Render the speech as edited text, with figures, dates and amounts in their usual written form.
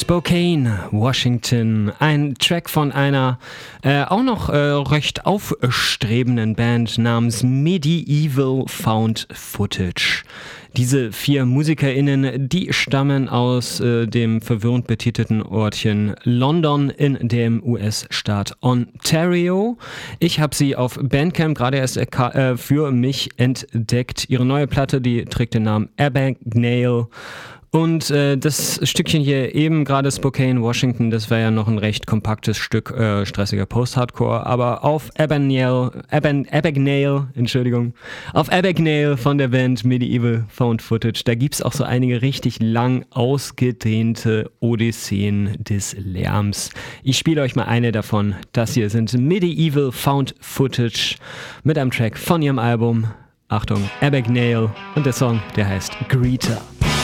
Spokane, Washington. Ein Track von einer auch noch recht aufstrebenden Band namens Medieval Found Footage. Diese 4 MusikerInnen, die stammen aus dem verwirrend betitelten Ortchen London in dem US-Staat Ontario. Ich habe sie auf Bandcamp gerade erst für mich entdeckt. Ihre neue Platte, die trägt den Namen Abagnale. Und das Stückchen hier eben gerade Spokane, Washington, das war ja noch ein recht kompaktes Stück, stressiger Post-Hardcore, aber auf Abagnale von der Band Medieval Found Footage, da gibt's auch so einige richtig lang ausgedehnte Odysseen des Lärms. Ich spiele euch mal eine davon. Das hier sind Medieval Found Footage mit einem Track von ihrem Album, Achtung, Abagnale, und der Song, der heißt Greeter.